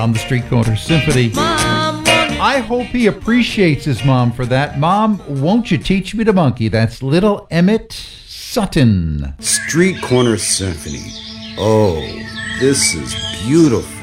on the Street Corner Symphony. Mom, I hope he appreciates his mom for that. Mom, won't you teach me to monkey? That's little Emmett Sutton. Street Corner Symphony. Oh, this is beautiful.